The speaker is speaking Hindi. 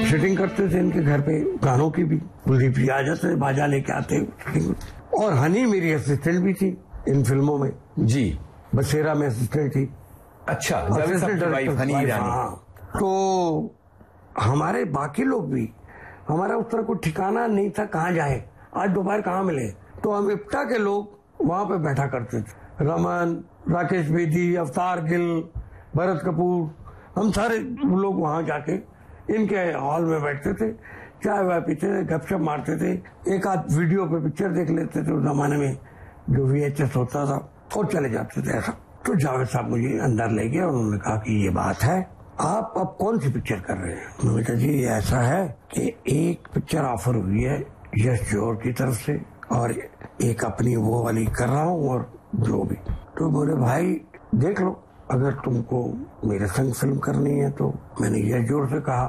शूटिंग करते थे इनके घर पे, गानों की भी। कुलदीप जी आ जाते, बाजा लेके आते। और हनी मेरी असिस्टेंट भी थी इन फिल्मों में जी। बसेरा में असिस्टेंट थी। अच्छा, जावेद साहब की वाइफ हनी ईरानी। तो हमारे बाकी लोग भी, हमारा उस तरह कोई ठिकाना नहीं था कहाँ जाए, आज दोपहर कहाँ मिले। तो हम इप्टा के लोग वहां पे बैठा करते थे, रमन, राकेश बेदी, अवतार गिल, भरत कपूर, हम सारे लोग वहां जाके इनके हॉल में बैठते थे, चाय वाय पीते थे, गपशप मारते थे, एक आध वीडियो पे पिक्चर देख लेते थे उस जमाने में जो VHS होता था, और चले जाते थे ऐसा। तो जावेद साहब मुझे अंदर ले गए, उन्होंने कहा कि ये बात है, आप अब कौन सी पिक्चर कर रहे हैं। मैंने कहा जी ऐसा है कि एक पिक्चर ऑफर हुई है यश जौहर की तरफ से, और एक अपनी वो वाली कर रहा हूँ, और जो भी। तो बोले भाई देख लो, अगर तुमको मेरे संग फिल्म करनी है तो। मैंने यश जौहर से कहा